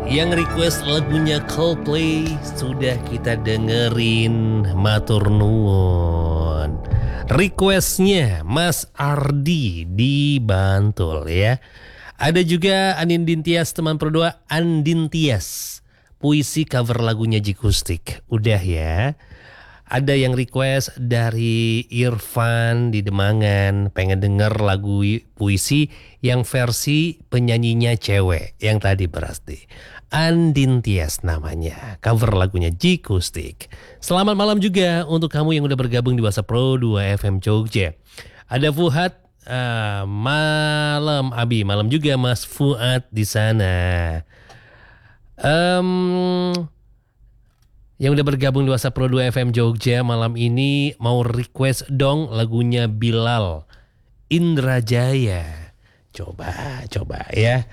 Yang request lagunya Coldplay sudah kita dengerin, matur nuwun. Requestnya Mas Ardi di Bantul ya. Ada juga Andin Tias, teman berdua Andin Tias. Puisi cover lagunya Jikustik. Udah ya. Ada yang request dari Irfan di Demangan, pengen denger lagu puisi yang versi penyanyinya cewek yang tadi berarti Andin Tias namanya, cover lagunya Jikustik. Selamat malam juga untuk kamu yang udah bergabung di WhatsApp Pro 2 FM Jogja. Ada Fuad, malam Abi, malam juga Mas Fuad di sana. Yang udah bergabung di WhatsApp Pro 2 FM Jogja malam ini mau request dong lagunya Bilal, Indrajaya. Coba ya.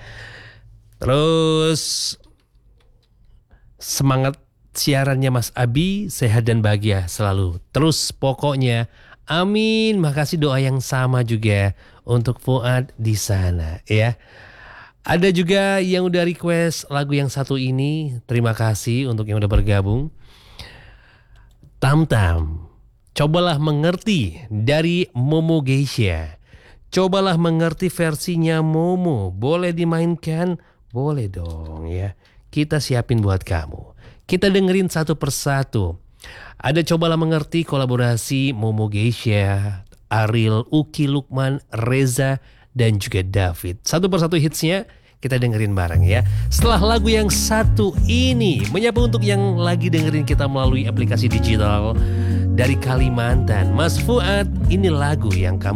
Terus semangat siarannya Mas Abi, sehat dan bahagia selalu. Terus pokoknya amin. Makasih doa yang sama juga untuk Fuad di sana ya. Ada juga yang udah request lagu yang satu ini. Terima kasih untuk yang udah bergabung. Tam-Tam, cobalah mengerti dari Momo Geisha. Cobalah mengerti versinya Momo. Boleh dimainkan? Boleh dong ya. Kita siapin buat kamu. Kita dengerin satu persatu. Ada Cobalah Mengerti kolaborasi Momo Geisha, Ariel, Uki, Lukman, Reza, dan juga David. Satu persatu hitsnya kita dengerin bareng ya. Setelah lagu yang satu ini, menyapa untuk yang lagi dengerin kita melalui aplikasi digital dari Kalimantan. Mas Fuad, ini lagu yang kamu